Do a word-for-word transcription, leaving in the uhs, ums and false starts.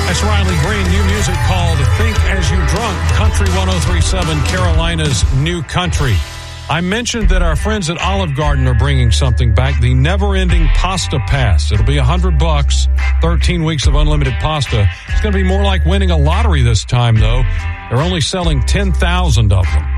That's Riley Green. New music called Think As You Drunk. Country one oh three point seven, Carolina's new country. I mentioned that our friends at Olive Garden are bringing something back, the never-ending Pasta Pass. It'll be one hundred bucks, thirteen weeks of unlimited pasta. It's going to be more like winning a lottery this time, though. They're only selling ten thousand of them.